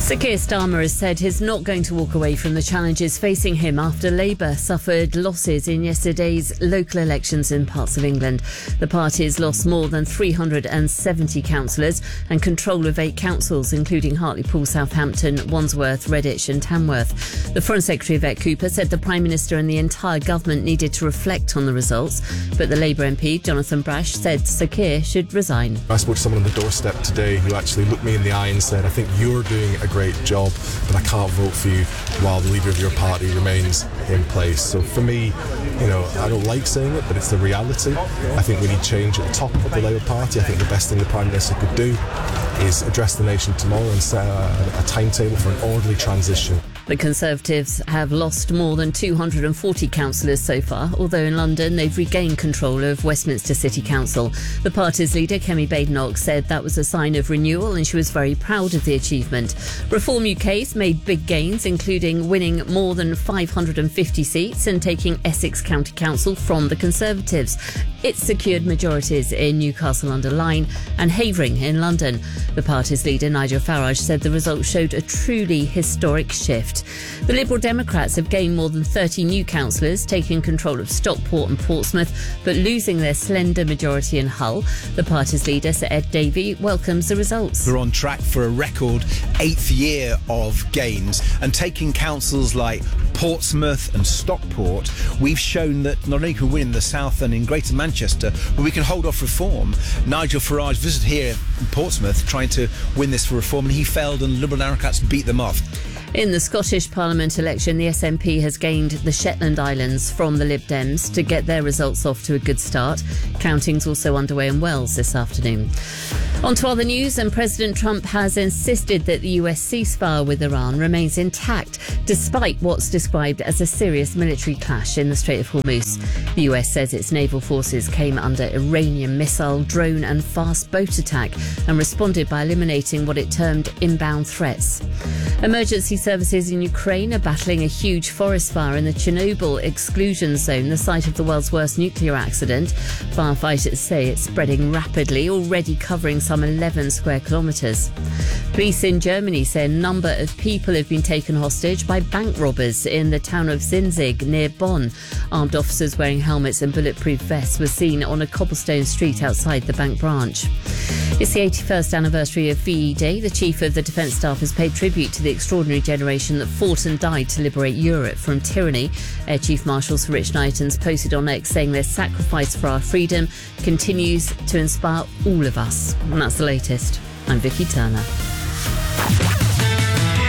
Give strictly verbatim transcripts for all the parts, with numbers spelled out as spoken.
Sir Keir Starmer has said he's not going to walk away from the challenges facing him after Labour suffered losses in yesterday's local elections in parts of England. The party has lost more than three hundred seventy councillors and control of eight councils, including Hartlepool, Southampton, Wandsworth, Redditch and Tamworth. The Foreign Secretary, Yvette Cooper, said the Prime Minister and the entire government needed to reflect on the results, but the Labour M P, Jonathan Brash, said Sir Keir should resign. I spoke to someone on the doorstep today who actually looked me in the eye and said, I think you're doing a great job, but I can't vote for you while the leader of your party remains in place. So for me, you know, I don't like saying it, but it's the reality. I think we need change at the top of the Labour Party. I think the best thing the Prime Minister could do is address the nation tomorrow and set a, a timetable for an orderly transition. The Conservatives have lost more than two hundred forty councillors so far, although in London they've regained control of Westminster City Council. The party's leader, Kemi Badenoch, said that was a sign of renewal and she was very proud of the achievement. Reform U K's made big gains, including winning more than five hundred fifty seats and taking Essex County Council from the Conservatives. It secured majorities in Newcastle-under-Lyme and Havering in London. The party's leader, Nigel Farage, said the results showed a truly historic shift. The Liberal Democrats have gained more than thirty new councillors, taking control of Stockport and Portsmouth, but losing their slender majority in Hull. The party's leader, Sir Ed Davey, welcomes the results. We're on track for a record eighth year of gains, and taking councils like Portsmouth and Stockport, we've shown that not only can we win in the south and in Greater Manchester, but we can hold off reform. Nigel Farage visited here in Portsmouth trying to win this for reform, and he failed, and Liberal Democrats beat them off. In the Scottish Parliament election, the S N P has gained the Shetland Islands from the Lib Dems to get their results off to a good start. Counting's also underway in Wales this afternoon. On to other news, and President Trump has insisted that the U S ceasefire with Iran remains intact, despite what's described as a serious military clash in the Strait of Hormuz. The U S says its naval forces came under Iranian missile, drone and fast boat attack and responded by eliminating what it termed inbound threats. Emergency services in Ukraine are battling a huge forest fire in the Chernobyl exclusion zone, the site of the world's worst nuclear accident. Firefighters say it's spreading rapidly, already covering some eleven square kilometres. Police in Germany say a number of people have been taken hostage by bank robbers in the town of Sinzig near Bonn. Armed officers wearing helmets and bulletproof vests were seen on a cobblestone street outside the bank branch. It's the eighty-first anniversary of V E Day. The Chief of the Defence Staff has paid tribute to the extraordinary generation that fought and died to liberate Europe from tyranny. Air Chief Marshal Sir Rich Knightons posted on X saying their sacrifice for our freedom continues to inspire all of us. And that's the latest. I'm Vicky Turner.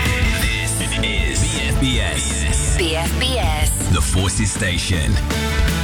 This is B F B S. B F B S. The Forces Station.